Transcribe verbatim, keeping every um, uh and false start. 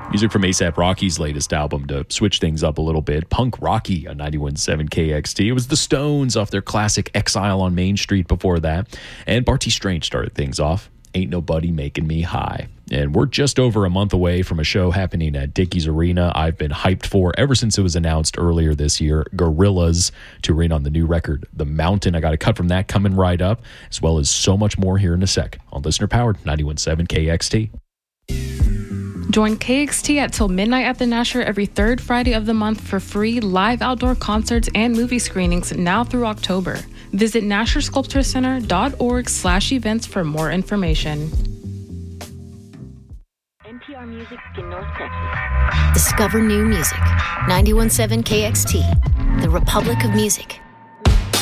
Music from A$AP Rocky's latest album to switch things up a little bit. Punk Rocky on ninety-one point seven K X T. It was the Stones off their classic Exile on Main Street before that. And Barty Strange started things off. Ain't Nobody Making Me High. And we're just over a month away from a show happening at Dickies Arena I've been hyped for ever since it was announced earlier this year. Gorillaz touring on the new record, The Mountain. I got a cut from that coming right up, as well as so much more here in a sec on listener-powered ninety-one point seven K X T. Join K X T at Till Midnight at the Nasher every third Friday of the month for free live outdoor concerts and movie screenings now through October. Visit nasher sculpture center dot org slash events for more information. N P R Music in North Texas. Discover new music. ninety-one point seven K X T, the Republic of Music.